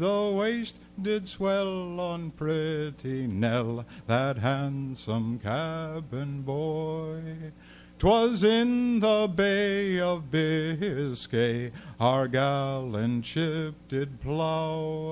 the waist did swell on pretty Nell, that handsome cabin boy. 'Twas in the Bay of Biscay our gallant ship did plow,